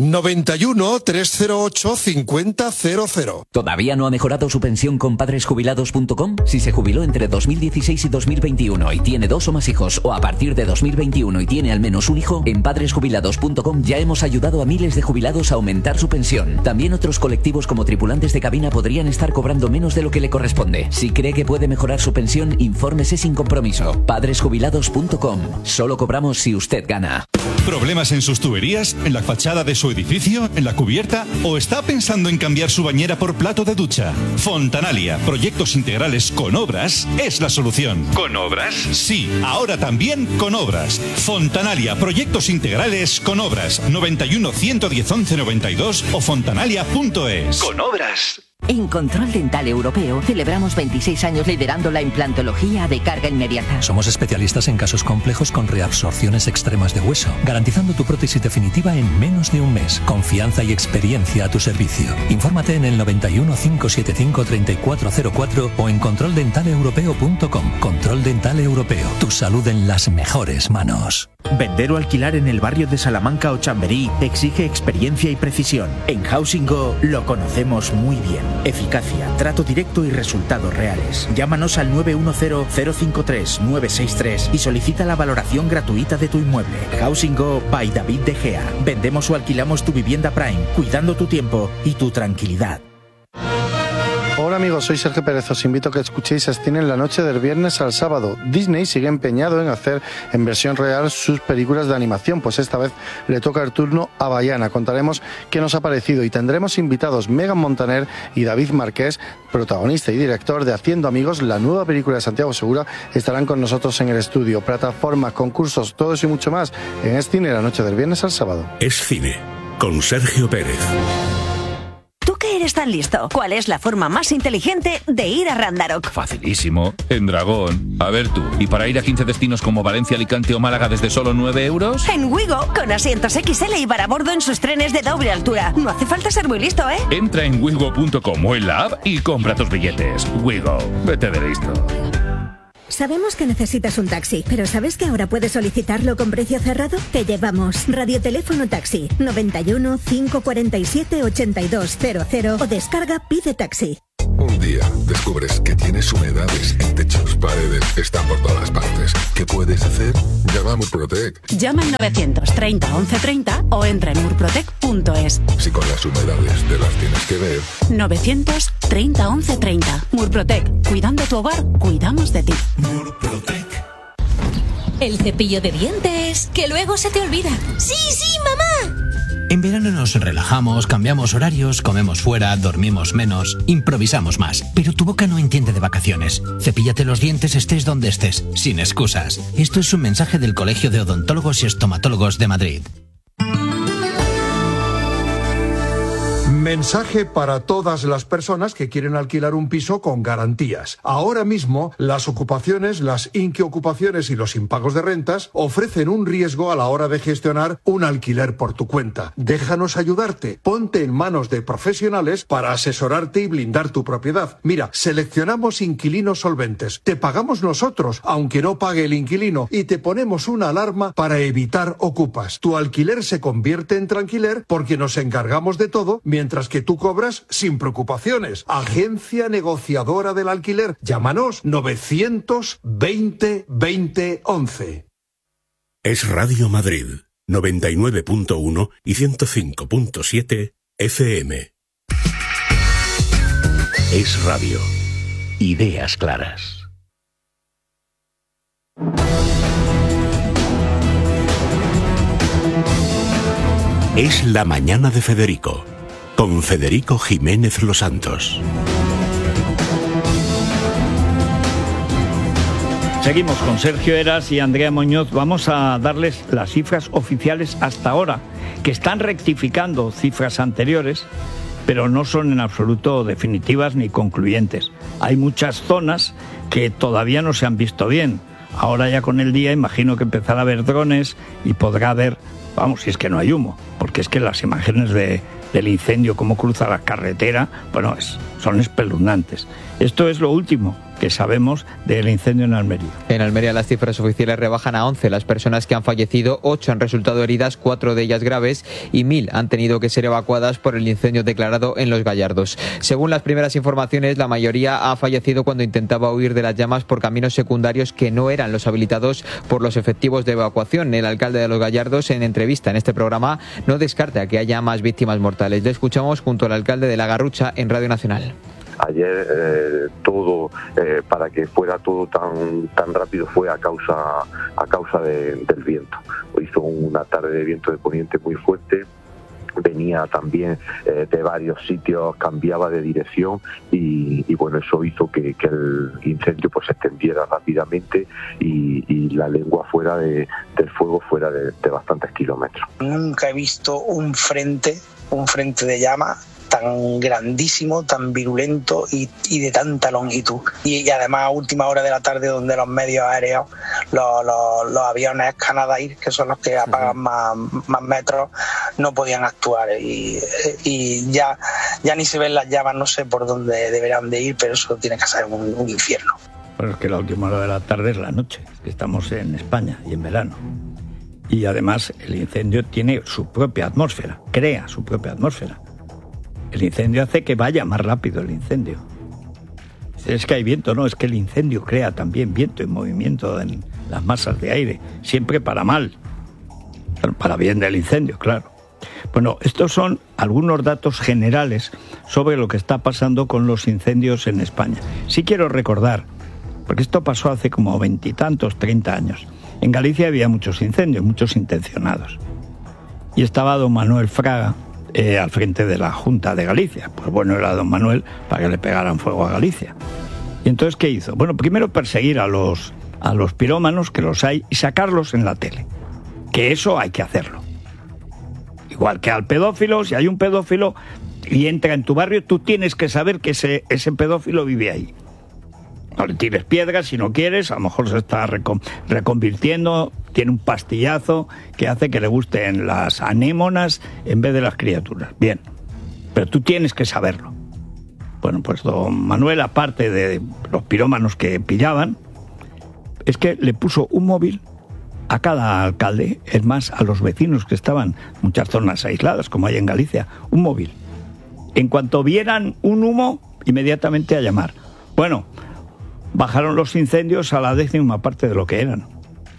91 308 5000. ¿Todavía no ha mejorado su pensión con padresjubilados.com? Si se jubiló entre 2016 y 2021 y tiene 2 o más hijos, o a partir de 2021 y tiene al menos un hijo, en padresjubilados.com ya hemos ayudado a miles de jubilados a aumentar su pensión. También otros colectivos como tripulantes de cabina podrían estar cobrando menos de lo que le corresponde. Si cree que puede mejorar su pensión, infórmese sin compromiso. Padresjubilados.com. Solo cobramos si usted gana. ¿Problemas en sus tuberías? ¿En la fachada de su edificio? ¿En la cubierta? ¿O está pensando en cambiar su bañera por plato de ducha? Fontanalia, proyectos integrales con obras, es la solución. ¿Con obras? Sí, ahora también con obras. Fontanalia, proyectos integrales con obras. 91 110 11 92 o fontanalia.es. Con obras. En Control Dental Europeo celebramos 26 años liderando la implantología de carga inmediata. Somos especialistas en casos complejos con reabsorciones extremas de hueso, garantizando tu prótesis definitiva en menos de un mes. Confianza y experiencia a tu servicio. Infórmate en el 91 575 3404 o en controldentaleuropeo.com. Control Dental Europeo. Tu salud en las mejores manos. Vender o alquilar en el barrio de Salamanca o Chamberí exige experiencia y precisión. En Housing Go lo conocemos muy bien. Eficacia, trato directo y resultados reales. Llámanos al 910-053-963 y solicita la valoración gratuita de tu inmueble. Housing Go by David De Gea. Vendemos o alquilamos tu vivienda Prime, cuidando tu tiempo y tu tranquilidad. Hola amigos, soy Sergio Pérez. Os invito a que escuchéis Cine en la noche del viernes al sábado. Disney sigue empeñado en hacer en versión real sus películas de animación, pues esta vez le toca el turno a Bayana. Contaremos qué nos ha parecido y tendremos invitados Megan Montaner y David Marqués, protagonista y director de Haciendo Amigos, la nueva película de Santiago Segura. Estarán con nosotros en el estudio. Plataformas, concursos, todo eso y mucho más en Cine en la noche del viernes al sábado. Es Cine, con Sergio Pérez. ¿Tú que eres tan listo? ¿Cuál es la forma más inteligente de ir a Randarock? Facilísimo, en Dragón. A ver tú, ¿y para ir a 15 destinos como Valencia, Alicante o Málaga desde solo 9 euros? En Wigo, con asientos XL y para bordo en sus trenes de doble altura. No hace falta ser muy listo, ¿eh? Entra en wigo.com o en la app y compra tus billetes. Wigo, vete de listo. Sabemos que necesitas un taxi, pero ¿sabes que ahora puedes solicitarlo con precio cerrado? Te llevamos Radioteléfono Taxi 91 547 8200 o descarga Pide Taxi. Un día descubres que tienes humedades en techos, paredes, están por todas partes. ¿Qué puedes hacer? Llama a Murprotec. Llama al 930 1130 o entra en murprotec.es. Si con las humedades te las tienes que ver. 930 1130. Murprotec. Cuidando tu hogar, cuidamos de ti. Murprotec. El cepillo de dientes, que luego se te olvida. ¡Sí, sí, mamá! En verano nos relajamos, cambiamos horarios, comemos fuera, dormimos menos, improvisamos más. Pero tu boca no entiende de vacaciones. Cepíllate los dientes estés donde estés, sin excusas. Esto es un mensaje del Colegio de Odontólogos y Estomatólogos de Madrid. Mensaje para todas las personas que quieren alquilar un piso con garantías. Ahora mismo, las ocupaciones, las inquiocupaciones y los impagos de rentas ofrecen un riesgo a la hora de gestionar un alquiler por tu cuenta. Déjanos ayudarte. Ponte en manos de profesionales para asesorarte y blindar tu propiedad. Mira, seleccionamos inquilinos solventes. Te pagamos nosotros, aunque no pague el inquilino, y te ponemos una alarma para evitar ocupas. Tu alquiler se convierte en tranquiler porque nos encargamos de todo, mientras que tú cobras sin preocupaciones. Agencia negociadora del alquiler. Llámanos 920 20 11. Es Radio Madrid, 99.1 y 105.7 FM. Es radio. Ideas claras. Es la mañana de Federico, con Federico Jiménez Los Santos. Seguimos con Sergio Heras y Andrea Muñoz. Vamos a darles las cifras oficiales hasta ahora, que están rectificando cifras anteriores, pero no son en absoluto definitivas ni concluyentes. Hay muchas zonas que todavía no se han visto bien. Ahora ya con el día imagino que empezará a haber drones y podrá haber, vamos, si es que no hay humo, porque es que las imágenes del incendio, cómo cruza la carretera, bueno, son espeluznantes. Esto es lo último que sabemos del incendio en Almería. En Almería las cifras oficiales rebajan a 11 las personas que han fallecido, 8 han resultado heridas, 4 de ellas graves y 1.000 han tenido que ser evacuadas por el incendio declarado en Los Gallardos. Según las primeras informaciones, la mayoría ha fallecido cuando intentaba huir de las llamas por caminos secundarios que no eran los habilitados por los efectivos de evacuación. El alcalde de Los Gallardos, en entrevista en este programa, no descarta que haya más víctimas mortales. Le escuchamos junto al alcalde de La Garrucha en Radio Nacional. Ayer todo, para que fuera todo tan rápido, fue a causa del viento. Hizo una tarde de viento de poniente muy fuerte, venía también de varios sitios, cambiaba de dirección y bueno, eso hizo que el incendio pues se extendiera rápidamente y la lengua fuera del fuego fuera de bastantes kilómetros. Nunca he visto un frente de llamas tan grandísimo, tan virulento y de tanta longitud. Y además a última hora de la tarde, donde los medios aéreos, los aviones Canadair, que son los que apagan más metros, no podían actuar. Y ya ni se ven las llamas, no sé por dónde deberán de ir, pero eso tiene que ser un infierno. Bueno, es que la última hora de la tarde es la noche, que estamos en España y en verano. Y además el incendio tiene su propia atmósfera, crea su propia atmósfera. El incendio hace que vaya más rápido el incendio. Es que hay viento, no, es que el incendio crea también viento y movimiento en las masas de aire, siempre para mal, para bien del incendio, claro. Bueno, estos son algunos datos generales sobre lo que está pasando con los incendios en España. Sí quiero recordar, porque esto pasó hace como 20 y tantos, 30 años. En Galicia había muchos incendios, muchos intencionados. Y estaba don Manuel Fraga al frente de la Junta de Galicia. Pues bueno, era don Manuel para que le pegaran fuego a Galicia. Y entonces, ¿qué hizo? Bueno, primero perseguir a los pirómanos, que los hay, y sacarlos en la tele. Que eso hay que hacerlo. Igual que al pedófilo, si hay un pedófilo y entra en tu barrio, tú tienes que saber que ese pedófilo vive ahí. No le tires piedras si no quieres, a lo mejor se está reconvirtiendo, tiene un pastillazo que hace que le gusten las anémonas en vez de las criaturas. Bien, pero tú tienes que saberlo. Bueno, pues don Manuel, aparte de los pirómanos que pillaban, es que le puso un móvil a cada alcalde, es más, a los vecinos que estaban en muchas zonas aisladas, como hay en Galicia, un móvil. En cuanto vieran un humo, inmediatamente a llamar. Bueno, bajaron los incendios a la 10ª parte de lo que eran.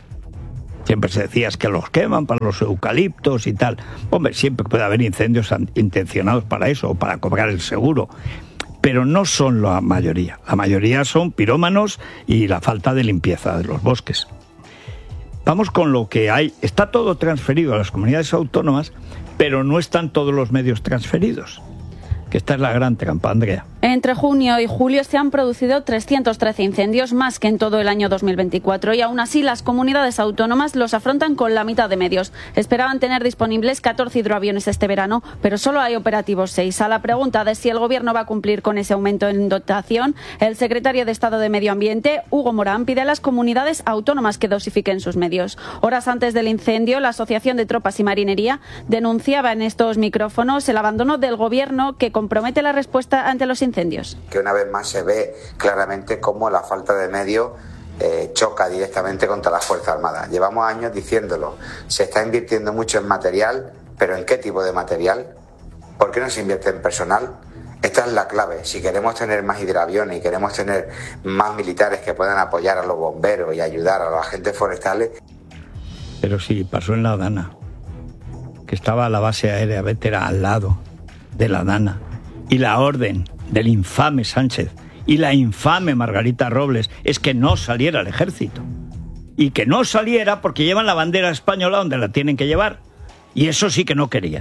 Siempre se decía que los queman para los eucaliptos y tal. Hombre, siempre puede haber incendios intencionados para eso, o para cobrar el seguro. Pero no son la mayoría. La mayoría son pirómanos y la falta de limpieza de los bosques. Vamos con lo que hay. Está todo transferido a las comunidades autónomas, pero no están todos los medios transferidos. Que esta es la gran trampa, Andrea. Entre junio y julio se han producido 313 incendios, más que en todo el año 2024, y aún así las comunidades autónomas los afrontan con la mitad de medios. Esperaban tener disponibles 14 hidroaviones este verano, pero solo hay operativos 6. A la pregunta de si el gobierno va a cumplir con ese aumento en dotación, el secretario de Estado de Medio Ambiente, Hugo Morán, pide a las comunidades autónomas que dosifiquen sus medios. Horas antes del incendio, la Asociación de Tropas y Marinería denunciaba en estos micrófonos el abandono del gobierno que compromete la respuesta ante los incendios. Que una vez más se ve claramente cómo la falta de medios choca directamente contra las Fuerzas Armadas. Llevamos años diciéndolo, se está invirtiendo mucho en material, pero ¿en qué tipo de material? ¿Por qué no se invierte en personal? Esta es la clave. Si queremos tener más hidroaviones y queremos tener más militares que puedan apoyar a los bomberos y ayudar a los agentes forestales. Pero sí, pasó en la Dana, que estaba la base aérea Vétera al lado de la Dana. Y la orden del infame Sánchez y la infame Margarita Robles es que no saliera el ejército. Y que no saliera porque llevan la bandera española donde la tienen que llevar. Y eso sí que no querían.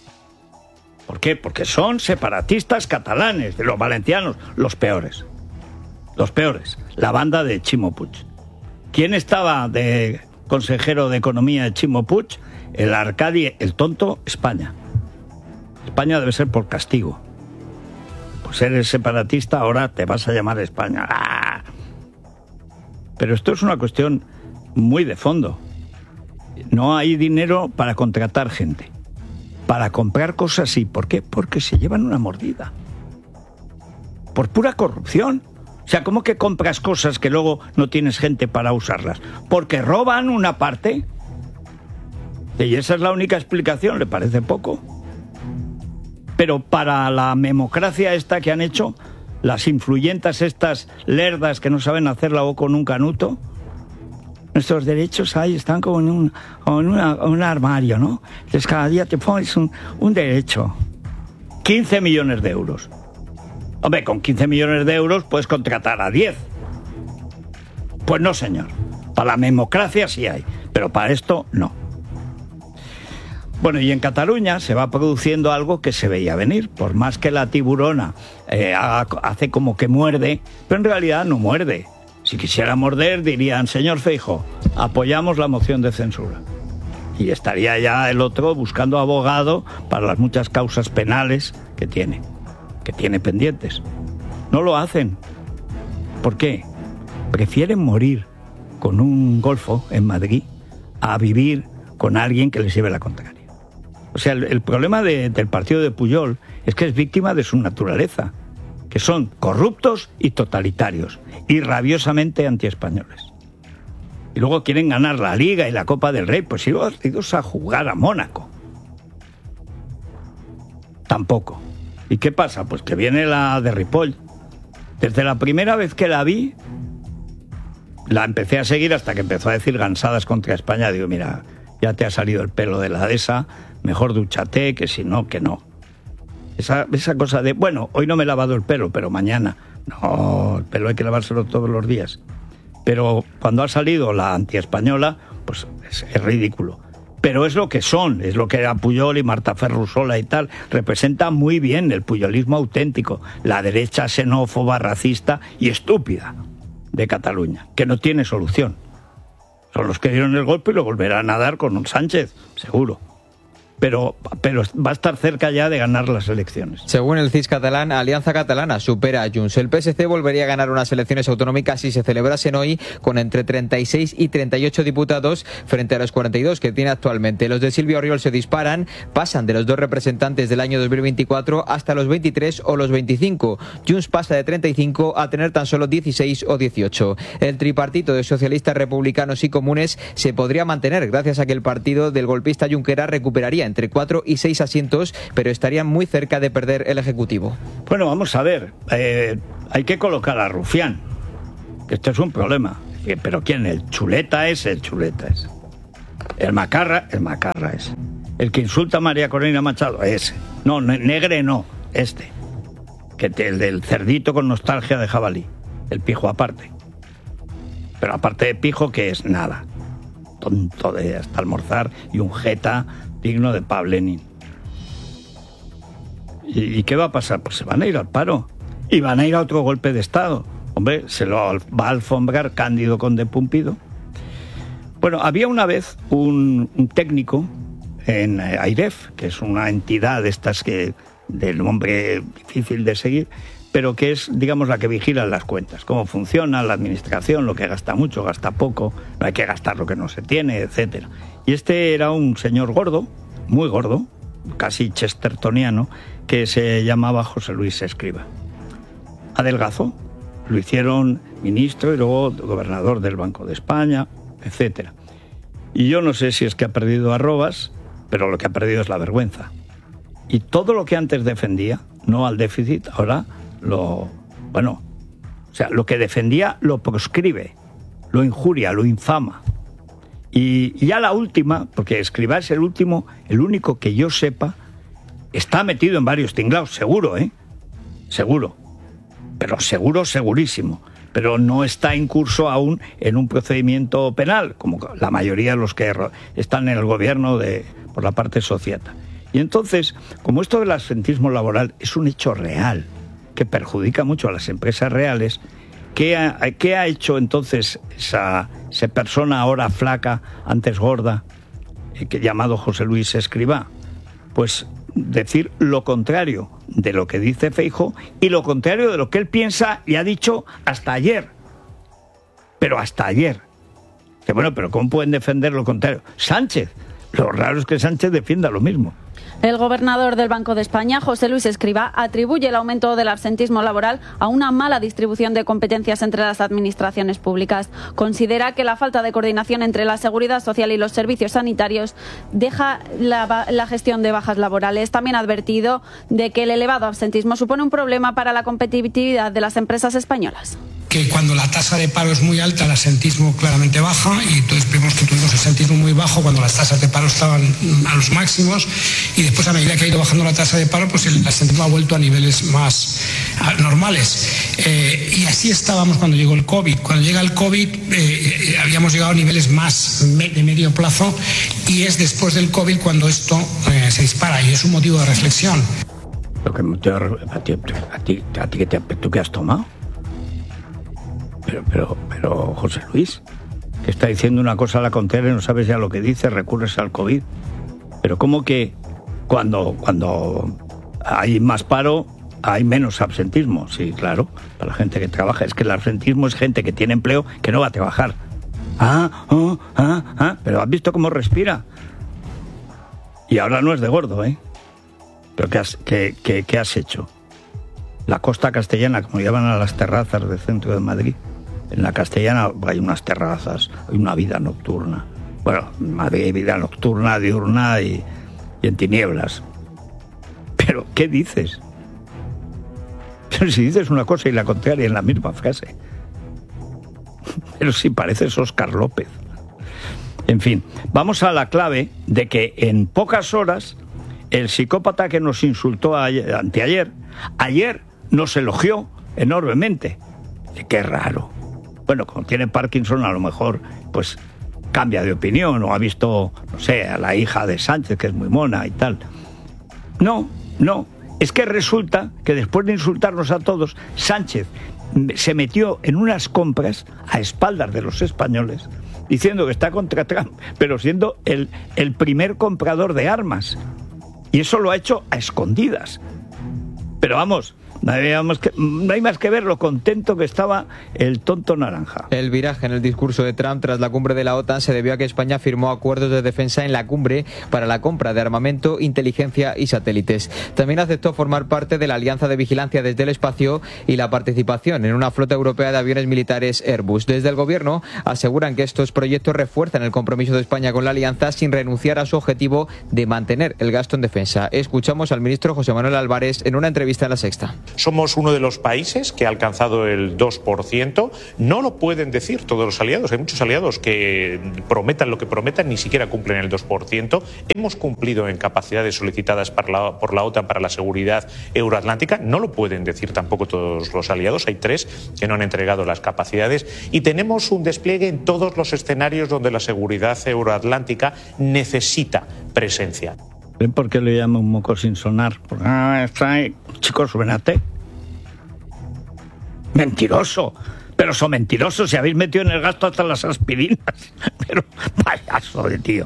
¿Por qué? Porque son separatistas catalanes, de los valencianos, los peores. Los peores. La banda de Ximo Puig. ¿Quién estaba de consejero de Economía de Ximo Puig? El Arcadi, el tonto, España. España debe ser por castigo. Eres separatista, ahora te vas a llamar España. ¡Ah! Pero esto es una cuestión muy de fondo. No hay dinero para contratar gente. Para comprar cosas sí. ¿Por qué? Porque se llevan una mordida. por pura corrupción. O sea, ¿cómo que compras cosas que luego no tienes gente para usarlas? Porque roban una parte. Y esa es la única explicación, ¿le parece poco? Pero para la memocracia esta que han hecho, las influyentas estas lerdas que no saben hacerla o con un canuto, nuestros derechos ahí están como en un armario, ¿no? Entonces cada día te pones un derecho. 15 millones de euros. Hombre, con 15 millones de euros puedes contratar a 10. Pues no, señor. Para la democracia sí hay, pero para esto no. Bueno, y en Cataluña se va produciendo algo que se veía venir. Por más que la tiburona hace como que muerde, pero en realidad no muerde. Si quisiera morder, dirían, señor Feijóo, apoyamos la moción de censura. Y estaría ya el otro buscando abogado para las muchas causas penales que tiene pendientes. No lo hacen. ¿Por qué? Prefieren morir con un golfo en Madrid a vivir con alguien que les lleve la contraria. O sea, el problema del partido de Pujol es que es víctima de su naturaleza, que son corruptos y totalitarios, y rabiosamente antiespañoles. Y luego quieren ganar la Liga y la Copa del Rey, pues idos a jugar a Mónaco. Tampoco. ¿Y qué pasa? Pues que viene la de Ripoll. Desde la primera vez que la vi, la empecé a seguir hasta que empezó a decir gansadas contra España. Digo, mira, ya te ha salido el pelo de la dehesa, mejor dúchate, que si no, que no. Esa cosa de, bueno, hoy no me he lavado el pelo, pero mañana. No, el pelo hay que lavárselo todos los días. Pero cuando ha salido la antiespañola, pues es ridículo. Pero es lo que son, es lo que era Pujol y Marta Ferrusola y tal. Representa muy bien el pujolismo auténtico, la derecha xenófoba, racista y estúpida de Cataluña, que no tiene solución. Son los que dieron el golpe y lo volverán a dar con un Sánchez, seguro. Pero va a estar cerca ya de ganar las elecciones. Según el CIS catalán, Alianza Catalana supera a Junts. El PSC volvería a ganar unas elecciones autonómicas si se celebrasen hoy, con entre 36 y 38 diputados frente a los 42 que tiene actualmente. Los de Silvia Oriol se disparan, pasan de los 2 representantes del año 2024 hasta los 23 o los 25. Junts pasa de 35 a tener tan solo 16 o 18. El tripartito de socialistas, republicanos y comunes se podría mantener gracias a que el partido del golpista Junqueras recuperaría entre 4 y 6 asientos, pero estarían muy cerca de perder el Ejecutivo. Bueno, vamos a ver. Hay que colocar a Rufián, que esto es un problema. ¿Pero quién? ¿El chuleta es? El chuleta es. ¿El macarra? El macarra es. ¿El que insulta a María Corina Machado? Ese. No, Negre no, este. El del cerdito con nostalgia de jabalí. El pijo aparte. Pero aparte de pijo, que es nada. Tonto de hasta almorzar y un jeta digno de Pablo Lenin. ¿Y qué va a pasar? Pues se van a ir al paro y van a ir a otro golpe de Estado. Hombre, se lo va a alfombrar Cándido Conde Pumpido. Bueno, había una vez un técnico en AIREF, que es una entidad de estas que del nombre difícil de seguir, pero que es, digamos, la que vigila las cuentas, cómo funciona la administración, lo que gasta mucho, gasta poco, no hay que gastar lo que no se tiene, etcétera. Y este era un señor gordo, muy gordo, casi chestertoniano, que se llamaba José Luis Escrivá. Adelgazó, lo hicieron ministro y luego gobernador del Banco de España, etcétera. Y yo no sé si es que ha perdido arrobas, pero lo que ha perdido es la vergüenza. Y todo lo que antes defendía, no al déficit, ahora lo que defendía lo proscribe, lo injuria, lo infama. Y ya la última, porque Escrivá es el único que yo sepa, está metido en varios tinglaos, seguro, seguro, pero seguro, segurísimo, pero no está en curso aún en un procedimiento penal, como la mayoría de los que están en el gobierno por la parte societa. Y entonces, como esto del absentismo laboral es un hecho real, que perjudica mucho a las empresas reales, ¿qué ha hecho entonces esa persona ahora flaca, antes gorda, llamado José Luis Escrivá? Pues decir lo contrario de lo que dice Feijóo y lo contrario de lo que él piensa y ha dicho hasta ayer. Pero hasta ayer. Que bueno, pero ¿cómo pueden defender lo contrario? Sánchez. Lo raro es que Sánchez defienda lo mismo. El gobernador del Banco de España, José Luis Escrivá, atribuye el aumento del absentismo laboral a una mala distribución de competencias entre las administraciones públicas. Considera que la falta de coordinación entre la seguridad social y los servicios sanitarios deja la gestión de bajas laborales. También ha advertido de que el elevado absentismo supone un problema para la competitividad de las empresas españolas. Que cuando la tasa de paro es muy alta, el absentismo claramente baja, y entonces vemos que tuvimos absentismo muy bajo cuando las tasas de paro estaban a los máximos, y después, a medida que ha ido bajando la tasa de paro, pues el absentismo ha vuelto a niveles más normales. Y así estábamos cuando llegó el COVID. Cuando llega el COVID habíamos llegado a niveles más de medio plazo, y es después del COVID cuando esto se dispara, y es un motivo de reflexión. ¿Tú qué has tomado? Pero José Luis, que está diciendo una cosa a la contraria y no sabes ya lo que dice, recurres al COVID. Pero ¿cómo que cuando hay más paro hay menos absentismo? Sí, claro, para la gente que trabaja. Es que el absentismo es gente que tiene empleo que no va a trabajar. Pero ¿has visto cómo respira? Y ahora no es de gordo, ¿eh? ¿Pero qué has hecho? La costa castellana, como llaman a las terrazas del centro de Madrid. En la Castellana hay unas terrazas, hay una vida nocturna. Bueno, en Madrid hay vida nocturna, diurna y en tinieblas. ¿Pero qué dices? Pero si dices una cosa y la contraria en la misma frase. Pero si pareces Óscar López. En fin, vamos a la clave de que en pocas horas el psicópata que nos insultó anteayer, ayer nos elogió enormemente. Qué raro. Bueno, como tiene Parkinson, a lo mejor pues cambia de opinión, o ha visto, no sé, a la hija de Sánchez, que es muy mona y tal. No, es que resulta que después de insultarnos a todos, Sánchez se metió en unas compras a espaldas de los españoles, diciendo que está contra Trump, pero siendo el primer comprador de armas. Y eso lo ha hecho a escondidas. Pero vamos, no hay más que ver lo contento que estaba el tonto naranja. El viraje en el discurso de Trump tras la cumbre de la OTAN se debió a que España firmó acuerdos de defensa en la cumbre para la compra de armamento, inteligencia y satélites. También aceptó formar parte de la Alianza de Vigilancia desde el Espacio y la participación en una flota europea de aviones militares Airbus. Desde el Gobierno aseguran que estos proyectos refuerzan el compromiso de España con la Alianza sin renunciar a su objetivo de mantener el gasto en defensa. Escuchamos al ministro José Manuel Álvarez en una entrevista en La Sexta. Somos uno de los países que ha alcanzado el 2%. No lo pueden decir todos los aliados. Hay muchos aliados que prometan lo que prometan, ni siquiera cumplen el 2%. Hemos cumplido en capacidades solicitadas por la OTAN para la seguridad euroatlántica. No lo pueden decir tampoco todos los aliados. Hay 3 que no han entregado las capacidades. Y tenemos un despliegue en todos los escenarios donde la seguridad euroatlántica necesita presencia. ¿Ven por qué le llamo un moco sin sonar? Porque chicos, venate. Mentiroso. Pero son mentirosos. Si habéis metido en el gasto hasta las aspirinas. Pero payaso de tío.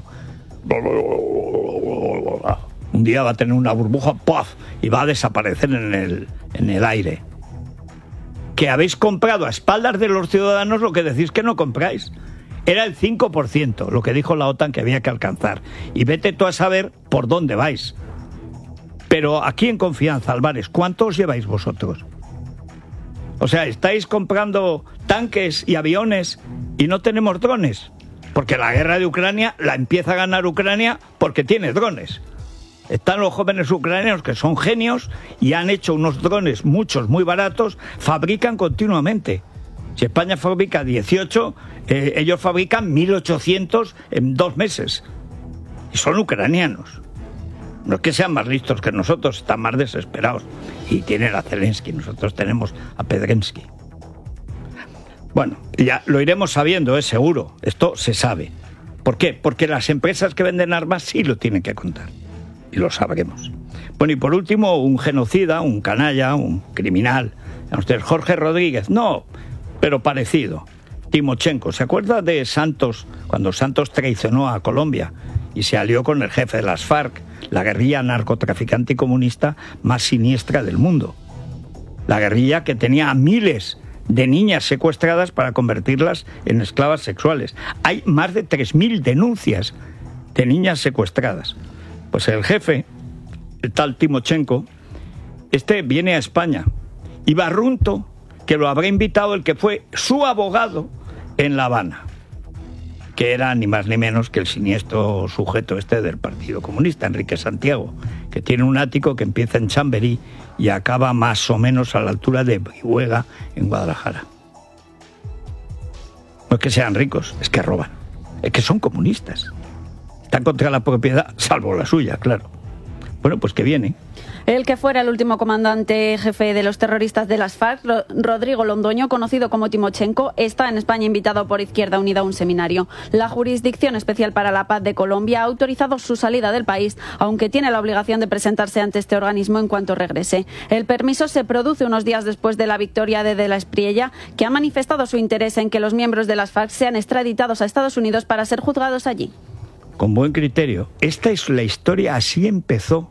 Un día va a tener una burbuja, ¡puff! Y va a desaparecer en el aire. Que habéis comprado a espaldas de los ciudadanos lo que decís que no compráis. Era el 5%, lo que dijo la OTAN que había que alcanzar. Y vete tú a saber por dónde vais. Pero aquí en confianza, Álvarez, ¿cuánto os lleváis vosotros? O sea, ¿estáis comprando tanques y aviones y no tenemos drones? Porque la guerra de Ucrania la empieza a ganar Ucrania porque tiene drones. Están los jóvenes ucranianos que son genios y han hecho unos drones, muchos muy baratos, fabrican continuamente. Si España fabrica 18, ellos fabrican 1.800 en 2 meses. Y son ucranianos. No es que sean más listos que nosotros, están más desesperados. Y tienen a Zelensky, nosotros tenemos a Pedrensky. Bueno, ya lo iremos sabiendo, es seguro. Esto se sabe. ¿Por qué? Porque las empresas que venden armas sí lo tienen que contar. Y lo sabremos. Bueno, y por último, un genocida, un canalla, un criminal. ¿Usted Jorge Rodríguez? No, pero parecido. Timochenko. ¿Se acuerda de Santos, cuando Santos traicionó a Colombia y se alió con el jefe de las FARC, la guerrilla narcotraficante y comunista más siniestra del mundo? La guerrilla que tenía a miles de niñas secuestradas para convertirlas en esclavas sexuales. Hay más de 3.000 denuncias de niñas secuestradas. Pues el jefe el tal Timochenko, este viene a España. Y Barrunto, que lo habrá invitado el que fue su abogado en La Habana, que era ni más ni menos que el siniestro sujeto este del Partido Comunista, Enrique Santiago, que tiene un ático que empieza en Chamberí y acaba más o menos a la altura de Brihuega, en Guadalajara. No es que sean ricos, es que roban, es que son comunistas. Están contra la propiedad, salvo la suya, claro. Bueno, pues que viene. El que fuera el último comandante jefe de los terroristas de las FARC, Rodrigo Londoño, conocido como Timochenko, está en España invitado por Izquierda Unida a un seminario. La Jurisdicción Especial para la Paz de Colombia ha autorizado su salida del país, aunque tiene la obligación de presentarse ante este organismo en cuanto regrese. El permiso se produce unos días después de la victoria de la Espriella, que ha manifestado su interés en que los miembros de las FARC sean extraditados a Estados Unidos para ser juzgados allí. Con buen criterio. Esta es la historia, así empezó.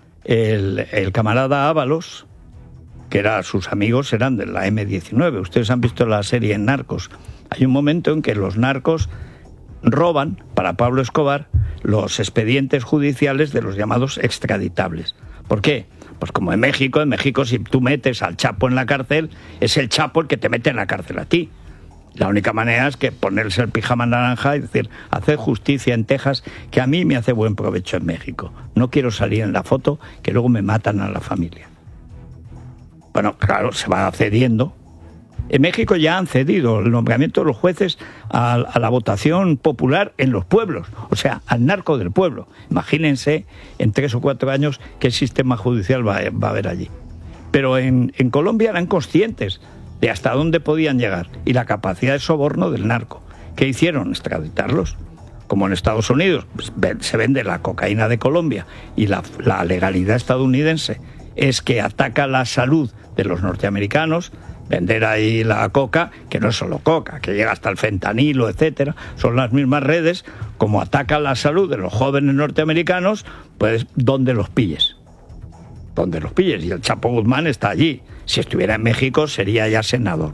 El camarada Ábalos, que sus amigos eran de la M19. Ustedes han visto la serie Narcos. Hay un momento en que los narcos roban, para Pablo Escobar, los expedientes judiciales de los llamados extraditables. ¿Por qué? Pues como en México si tú metes al Chapo en la cárcel, es el Chapo el que te mete en la cárcel a ti. La única manera es que ponerse el pijama naranja y decir, hacer justicia en Texas, que a mí me hace buen provecho en México. No quiero salir en la foto, que luego me matan a la familia. Bueno, claro, se va cediendo. En México ya han cedido el nombramiento de los jueces a la votación popular en los pueblos, o sea, al narco del pueblo. Imagínense en 3 o 4 años qué sistema judicial va a haber allí. Pero en Colombia eran conscientes de hasta dónde podían llegar y la capacidad de soborno del narco. ¿Qué hicieron? Extraditarlos. Como en Estados Unidos pues, se vende la cocaína de Colombia y la legalidad estadounidense es que ataca la salud de los norteamericanos, vender ahí la coca, que no es solo coca, que llega hasta el fentanilo, etcétera, son las mismas redes, como ataca la salud de los jóvenes norteamericanos, pues donde los pilles. Donde los pilles, y el Chapo Guzmán está allí. Si estuviera en México sería ya senador.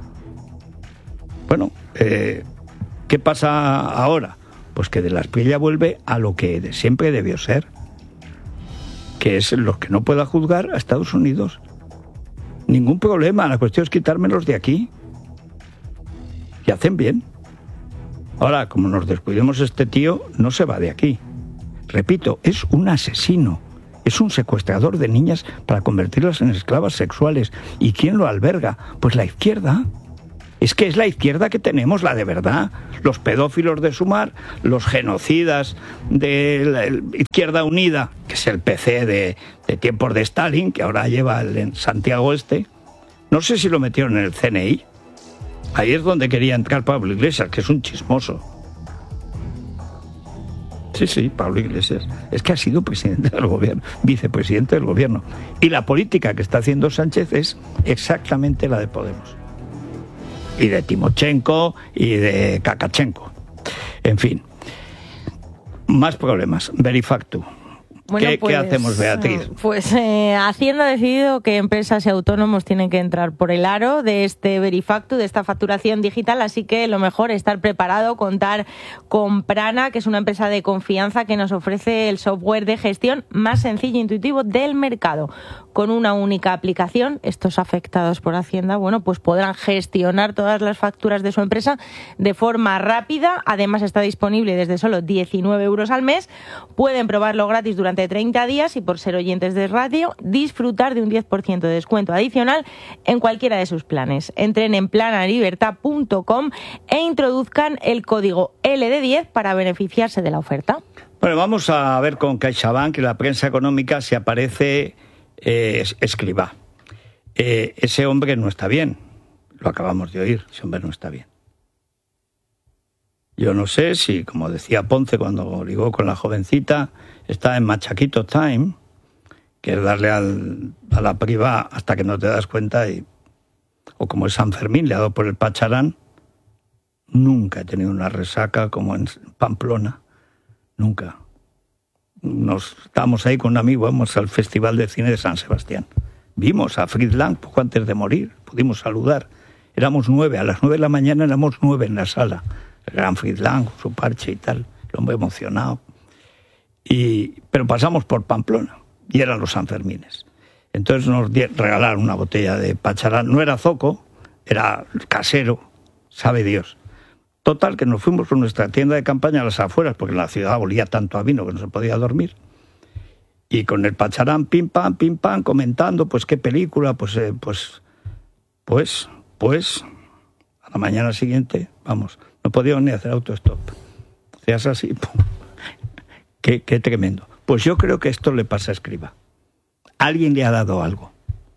Bueno, ¿qué pasa ahora? Pues que de la Espriella vuelve a lo que siempre debió ser, que es los que no pueda juzgar a Estados Unidos. Ningún problema, la cuestión es quitármelos de aquí. Y hacen bien. Ahora, como nos descuidemos, este tío no se va de aquí. Repito, es un asesino. Es un secuestrador de niñas para convertirlas en esclavas sexuales. ¿Y quién lo alberga? Pues la izquierda. Es que es la izquierda que tenemos, la de verdad. Los pedófilos de Sumar, los genocidas de la Izquierda Unida, que es el PC de tiempos de Stalin, que ahora lleva en Santiago Este. No sé si lo metieron en el CNI. Ahí es donde quería entrar Pablo Iglesias, que es un chismoso. Sí, Pablo Iglesias. Es que ha sido presidente del gobierno, vicepresidente del gobierno. Y la política que está haciendo Sánchez es exactamente la de Podemos. Y de Timochenko y de Kakachenko. En fin. Más problemas. Verifactu. Bueno, ¿Qué hacemos, Beatriz? Pues Hacienda ha decidido que empresas y autónomos tienen que entrar por el aro de este Verifactu, de esta facturación digital, así que lo mejor es estar preparado, contar con Prana, que es una empresa de confianza que nos ofrece el software de gestión más sencillo e intuitivo del mercado. Con una única aplicación, estos afectados por Hacienda, bueno, pues podrán gestionar todas las facturas de su empresa de forma rápida. Además está disponible desde solo 19 euros al mes. Pueden probarlo gratis durante 30 días y, por ser oyentes de radio, disfrutar de un 10% de descuento adicional en cualquiera de sus planes. Entren en planalibertad.com e introduzcan el código LD10 para beneficiarse de la oferta. Bueno, vamos a ver con CaixaBank y la prensa económica si aparece Escribá. Ese hombre no está bien. Lo acabamos de oír. Ese hombre no está bien. Yo no sé si, como decía Ponce cuando ligó con la jovencita, está en machaquito time, que es darle a la privada hasta que no te das cuenta, o como es San Fermín, le ha dado por el pacharán. Nunca he tenido una resaca como en Pamplona. Nunca. Estábamos ahí con un amigo, vamos al Festival de Cine de San Sebastián. Vimos a Fritz Lang poco antes de morir, pudimos saludar. Éramos 9, a las 9 de la mañana éramos 9 en la sala. El gran Fritz Lang, su parche y tal, el hombre emocionado. Pero pasamos por Pamplona. y eran los Sanfermines. Entonces nos regalaron una botella de Pacharán, no era zoco, era casero, sabe Dios. Total, que nos fuimos con nuestra tienda de campaña a las afueras, porque la ciudad olía tanto a vino que no se podía dormir. Y con el Pacharán, pim pam, comentando, pues qué película, pues, a la mañana siguiente, vamos, no podíamos ni hacer autostop. Hacías así, pum. Qué tremendo. Pues yo creo que esto le pasa a Escrivá. Alguien le ha dado algo.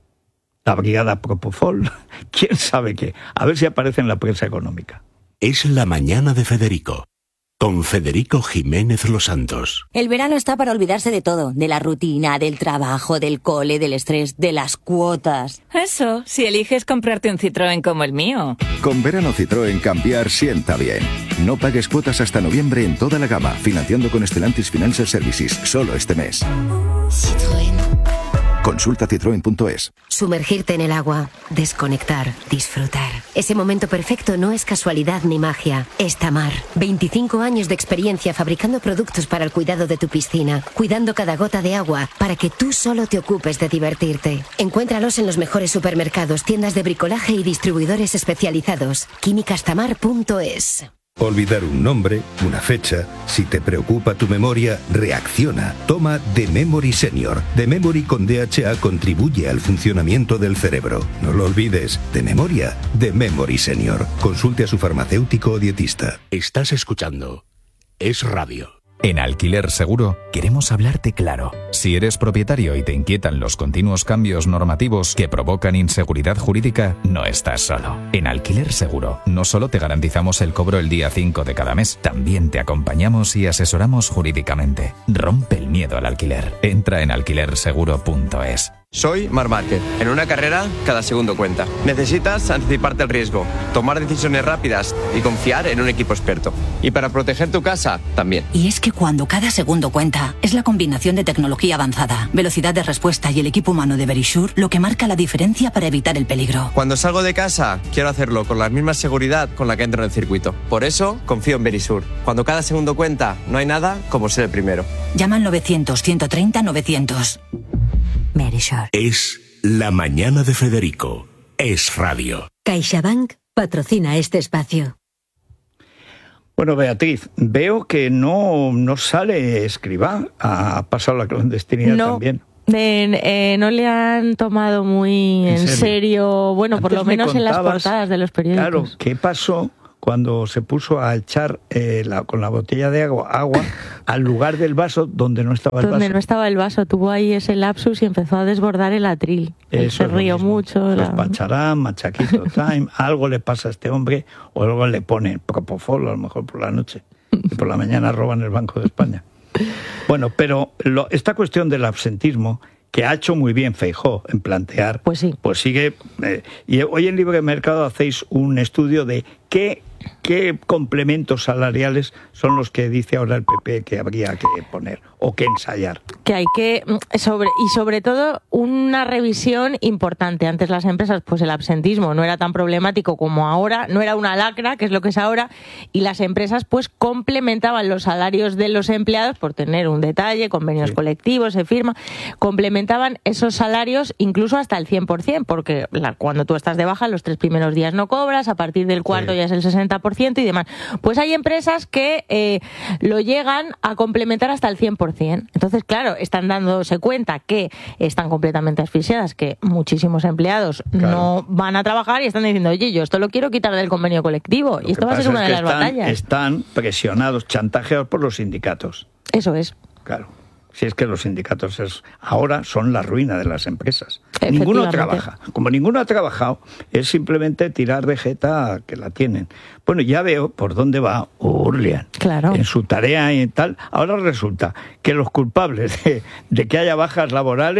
La brigada Propofol, quién sabe qué. A ver si aparece en la prensa económica. Es la mañana de Federico, con Federico Jiménez Los Santos. El verano está para olvidarse de todo, de la rutina, del trabajo, del cole, del estrés, de las cuotas. Eso, si eliges comprarte un Citroën como el mío. Con verano Citroën cambiar sienta bien. No pagues cuotas hasta noviembre en toda la gama, financiando con Stellantis Financial Services, solo este mes. Citroën. Consulta citroen.es. Sumergirte en el agua, desconectar, disfrutar. Ese momento perfecto no es casualidad ni magia, es Tamar. 25 años de experiencia fabricando productos para el cuidado de tu piscina, cuidando cada gota de agua para que tú solo te ocupes de divertirte. Encuéntralos en los mejores supermercados, tiendas de bricolaje y distribuidores especializados. Químicastamar.es. Olvidar un nombre, una fecha. Si te preocupa tu memoria, reacciona. Toma The Memory Senior. The Memory con DHA contribuye al funcionamiento del cerebro. No lo olvides. De memoria, The Memory Senior. Consulte a su farmacéutico o dietista. Estás escuchando Es Radio. En Alquiler Seguro queremos hablarte claro. Si eres propietario y te inquietan los continuos cambios normativos que provocan inseguridad jurídica, no estás solo. En Alquiler Seguro no solo te garantizamos el cobro el día 5 de cada mes, también te acompañamos y asesoramos jurídicamente. Rompe el miedo al alquiler. Entra en alquilerseguro.es. Soy Marc Márquez. En una carrera, cada segundo cuenta. Necesitas anticiparte al riesgo, tomar decisiones rápidas y confiar en un equipo experto. Y para proteger tu casa, también. Y es que cuando cada segundo cuenta, es la combinación de tecnología avanzada, velocidad de respuesta y el equipo humano de Verisure lo que marca la diferencia para evitar el peligro. Cuando salgo de casa, quiero hacerlo con la misma seguridad con la que entro en el circuito. Por eso, confío en Verisure. Cuando cada segundo cuenta, no hay nada como ser el primero. Llama al 900-130-900. Verisure. Es la mañana de Federico. Es Radio. CaixaBank patrocina este espacio. Bueno, Beatriz, veo que no sale Escrivá. Ha pasado la clandestinidad también. No le han tomado muy en serio, bueno, antes por lo menos en las portadas de los periódicos. Claro, ¿qué pasó cuando se puso a echar con la botella de agua al lugar del vaso donde no estaba el vaso? Donde no estaba el vaso, tuvo ahí ese lapsus y empezó a desbordar el atril. Él se rió mucho. Los Pacharán, Machaquito Time, algo le pasa a este hombre, o luego le ponen Propofol, a lo mejor por la noche, y por la mañana roban el Banco de España. Bueno, pero esta cuestión del absentismo, que ha hecho muy bien Feijóo en plantear, pues sigue. Y hoy en Libre Mercado hacéis un estudio de qué complementos salariales son los que dice ahora el PP que habría que poner o que ensayar. Que hay que, sobre todo, una revisión importante. Antes las empresas, pues el absentismo no era tan problemático como ahora, no era una lacra, que es lo que es ahora, y las empresas pues complementaban los salarios de los empleados, por tener un detalle, convenios colectivos, se firma, complementaban esos salarios incluso hasta el 100%, porque cuando tú estás de baja, los 3 primeros días no cobras, a partir del cuarto ya es el 60% y demás. Pues hay empresas que lo llegan a complementar hasta el 100%. Entonces, claro, están dándose cuenta que están completamente asfixiadas, que muchísimos empleados no van a trabajar y están diciendo, oye, yo esto lo quiero quitar del convenio colectivo. Y esto va a ser una de las batallas. Están presionados, chantajeados por los sindicatos. Eso es. Claro. Si es que los sindicatos ahora son la ruina de las empresas. Ninguno trabaja. Como ninguno ha trabajado, es simplemente tirar de jeta que la tienen. Bueno, ya veo por dónde va Urlian. Claro. En su tarea y tal. Ahora resulta que los culpables de que haya bajas laborales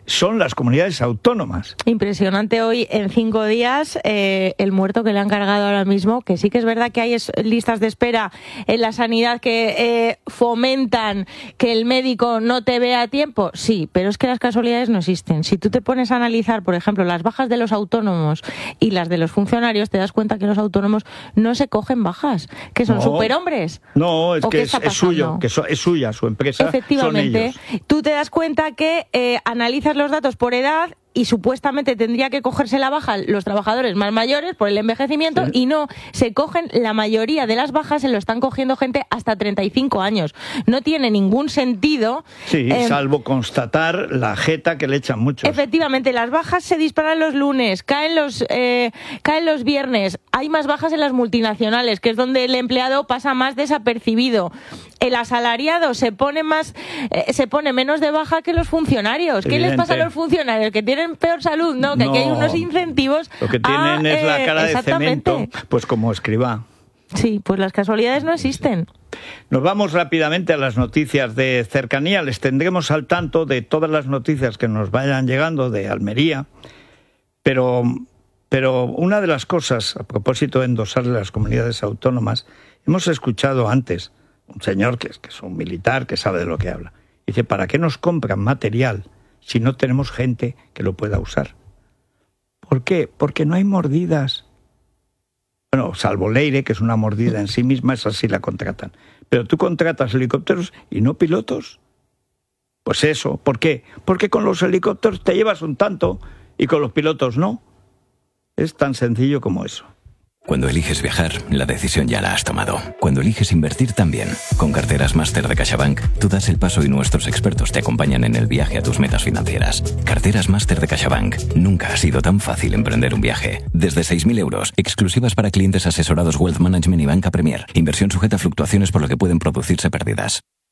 son las comunidades autónomas. Impresionante hoy, en 5 días, el muerto que le han cargado ahora mismo, que sí que es verdad que hay listas de espera en la sanidad que fomentan que el médico no te vea a tiempo, sí, pero es que las casualidades no existen. Si tú te pones a analizar, por ejemplo, las bajas de los autónomos y las de los funcionarios, te das cuenta que los autónomos no se cogen bajas, que son superhombres. No, es que es suyo, que es suya su empresa. Efectivamente, son ellos. Tú te das cuenta que analizas los datos por edad y supuestamente tendría que cogerse la baja los trabajadores más mayores por el envejecimiento, sí. Y no, se cogen, la mayoría de las bajas se lo están cogiendo gente hasta 35 años. No tiene ningún sentido. Sí, salvo constatar la jeta que le echan muchos. Efectivamente, las bajas se disparan los lunes, caen los viernes. Hay más bajas en las multinacionales, que es donde el empleado pasa más desapercibido. El asalariado se pone menos de baja que los funcionarios. ¿Qué les pasa a los funcionarios? ¿Que tienen peor salud? No, que aquí hay unos incentivos. Lo que tienen es la cara de cemento, pues como Escrivá. Sí, pues las casualidades no existen. Nos vamos rápidamente a las noticias de cercanía. Les tendremos al tanto de todas las noticias que nos vayan llegando de Almería. Pero una de las cosas, a propósito de endosarle a las comunidades autónomas, hemos escuchado antes un señor que es un militar que sabe de lo que habla. Dice, ¿para qué nos compran material si no tenemos gente que lo pueda usar? ¿Por qué? Porque no hay mordidas. Bueno, salvo Leire, que es una mordida en sí misma, esa sí la contratan. Pero tú contratas helicópteros y no pilotos. Pues eso, ¿por qué? Porque con los helicópteros te llevas un tanto y con los pilotos no. Es tan sencillo como eso. Cuando eliges viajar, la decisión ya la has tomado. Cuando eliges invertir también. Con Carteras Máster de CaixaBank, tú das el paso y nuestros expertos te acompañan en el viaje a tus metas financieras. Carteras Máster de CaixaBank. Nunca ha sido tan fácil emprender un viaje. Desde 6.000 euros, exclusivas para clientes asesorados Wealth Management y Banca Premier. Inversión sujeta a fluctuaciones por lo que pueden producirse pérdidas.